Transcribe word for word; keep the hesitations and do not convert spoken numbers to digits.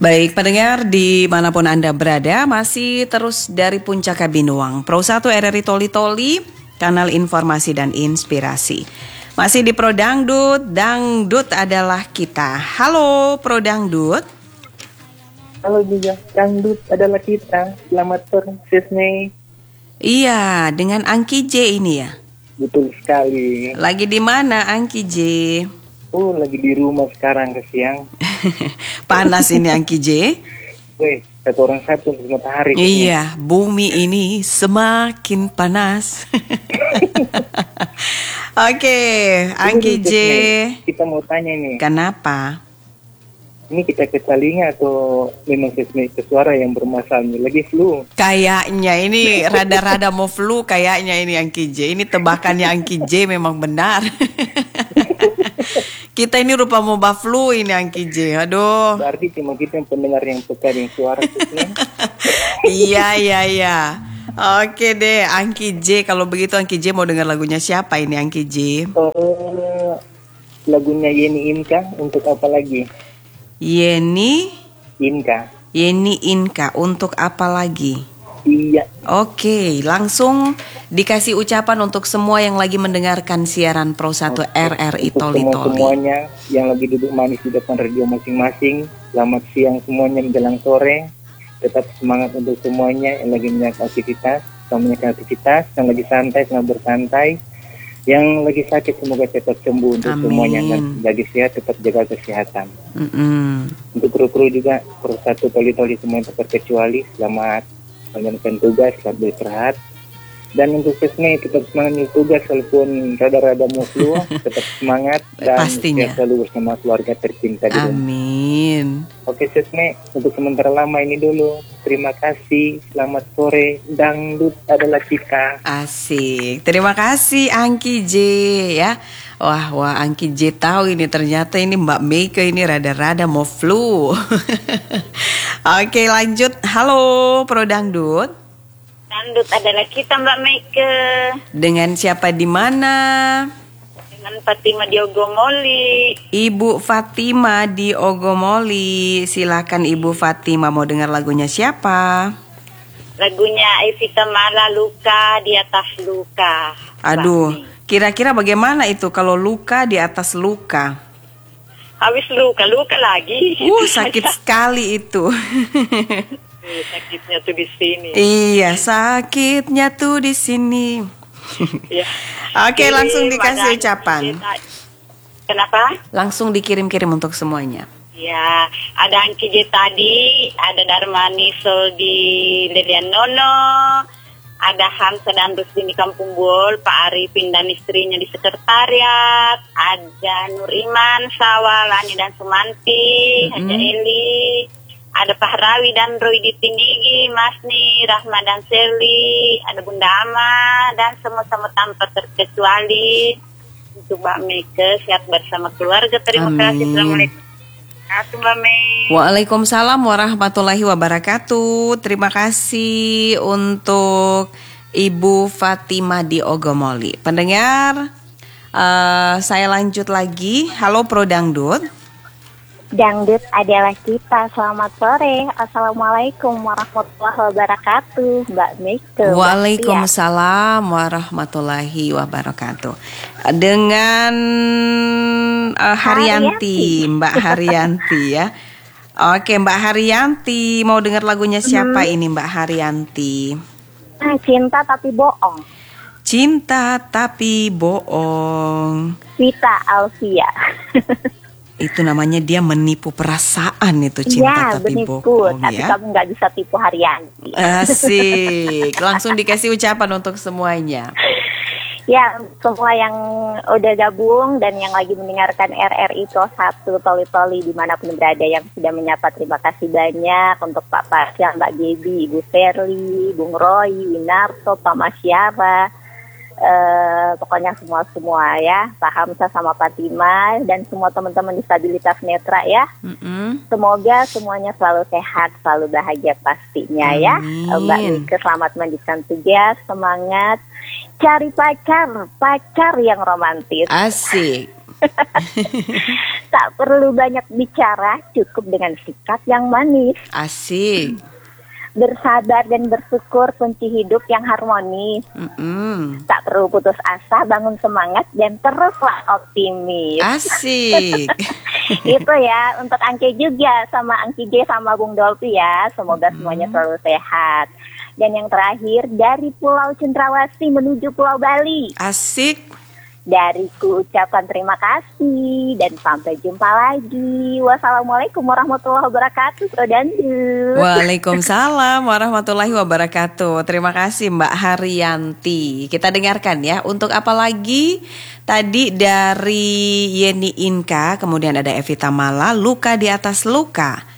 Baik, pendengar dimanapun Anda berada, masih terus dari Puncak Kabinuang, Pro satu R R I Toli Toli, kanal informasi dan inspirasi. Masih di Pro Dangdut, Dangdut adalah kita. Halo Pro Dangdut. Halo juga, Dangdut adalah kita. Selamat sore, Sisney. Iya, dengan Angki J ini ya? Betul sekali. Lagi di mana Angki J? Oh, lagi di rumah sekarang ke siang. Panas ini Angki J. Weh, satu orang satu untuk matahari. Iya, bumi ini semakin panas. Oke, Angki J. Kita mau tanya nih. Kenapa? Ini kita ke telinga atau memang Sisney ke suara yang bermasalah nih? Lagi flu. Kayaknya ini rada-rada mau flu kayaknya ini Angki J. Ini tebakannya Angki J memang benar. Kita ini rupa mau flu ini Angki J. Aduh. Berarti cuma kita yang pendengar yang peka dengan suara Sisney. Iya, iya, iya. Oke deh, Angki J. Kalau begitu Angki J mau dengar lagunya siapa ini Angki J? Oh, lagunya Yeni Inka untuk apa lagi? Yeni Inka. Yeni Inka untuk apa lagi? Iya. Oke, langsung dikasih ucapan untuk semua yang lagi mendengarkan siaran Pro satu R R I Toli Toli. Semuanya yang lagi duduk manis di depan radio masing-masing. Selamat siang semuanya menjelang sore. Tetap semangat untuk semuanya yang lagi menjalankan aktivitas, yang menjalankan aktivitas, yang lagi santai, senang bersantai. Yang lagi sakit semoga cepat sembuh untuk Amin. semuanya, dan lagi sehat tetap jaga kesehatan. Mm-mm. Untuk kru-kru juga Pro satu Toli Toli semua yang terkecuali selamat menjalankan tugas, selamat beristirahat. Dan untuk Sisney tetap semangat di tugas walaupun rada-rada mau flu, tetap semangat dan Pastinya. sehat selalu bersama keluarga tercinta di rumah. Amin. Oke Sisney, untuk sementara lama ini dulu. Terima kasih, selamat sore. Dangdut adalah kita. Asik. Terima kasih Angki J ya. Wah, wah Angki J tahu ini ternyata ini Mbak Meike ini rada-rada mau flu. Oke, lanjut. Halo Pro Dangdut. Dangdut adalah kita Mbak Meike. Dengan siapa di mana? Dengan Fatima di Ogomoli. Ibu Fatima di Ogomoli. Silakan Ibu Fatima, mau dengar lagunya siapa? Lagunya Evita Mala, Luka di atas luka. Aduh, Mbak. kira-kira bagaimana itu kalau luka di atas luka? Habis luka, luka lagi. Uh, sakit sekali itu. Sakitnya tuh di sini. Iya, sakitnya tuh di sini. Ya. Oke, Jadi, langsung dikasih Madang, ucapan. Kenapa? Langsung dikirim-kirim untuk semuanya. Ya, ada Angki J tadi, ada Darmani Sol di Lilian Nono, ada Hamsa dan Rusdi di Kampung Bol, Pak Arifin dan istrinya di sekretariat, ada Nur Iman, Sawalani dan Sumanti, Mm-hmm. Haja Eli, ada Pak Rawi dan Roy di Tinggigi, Masni, Rahma dan Seli, ada Bunda Ama, dan semua-semua tanpa terkecuali. Untuk Mbak Meike, sehat bersama keluarga. Terima Amin. kasih. Assalamualaikum. Assalamualaikum Mbak Meike. Waalaikumsalam warahmatullahi wabarakatuh. Terima kasih untuk Ibu Fatima di Ogomoli. Pendengar, uh, saya lanjut lagi. Halo Pro Dangdut. Dangdut adalah kita. Selamat sore. Assalamualaikum warahmatullahi wabarakatuh, Mbak Meike. Waalaikumsalam warahmatullahi wabarakatuh. Dengan uh, Haryanti, Mbak Haryanti ya. Oke, Mbak Haryanti, mau dengar lagunya siapa Hmm. ini Mbak Haryanti? Ah, cinta tapi bohong. Cinta tapi bohong. Vita Alfia. Itu namanya dia menipu perasaan itu, cinta Ya, tapi benipu, bohong tapi ya. kamu nggak bisa tipu Haryanti. Asik. Langsung dikasih ucapan untuk semuanya. Ya, semua yang udah gabung dan yang lagi mendengarkan R R I Pro satu Toli Toli dimanapun berada, yang sudah menyapa, terima kasih banyak untuk Pak Pasya, Mbak Gebi, Ibu Ferli, Bung Roy, Winarto, Pak Masyara, Uh, pokoknya semua-semua ya, Pak Hamsa sama Fatima dan semua teman-teman disabilitas netra ya. Mm-mm. Semoga semuanya selalu sehat, selalu bahagia pastinya. Amin. Ya. Mbak Mika selamat melanjutkan tugas, semangat cari pacar, pacar yang romantis. Asik. Tak perlu banyak bicara, cukup dengan sikap yang manis. Asik. Bersabar dan bersyukur kunci hidup yang harmonis. Mm-mm. Tak perlu putus asa, bangun semangat dan teruslah optimis. Asik. Itu ya untuk Angke juga sama Angki J sama Bung Dolpi ya. Semoga semuanya selalu sehat. Dan yang terakhir dari Pulau Cendrawasih menuju Pulau Bali. Asik. Dariku ucapkan terima kasih dan sampai jumpa lagi. Wassalamualaikum warahmatullahi wabarakatuh, Bro Dandu. Waalaikumsalam warahmatullahi wabarakatuh. Terima kasih Mbak Haryanti. Kita dengarkan ya. Untuk apa lagi? Tadi dari Yeni Inka, kemudian ada Evita Mala, luka di atas luka.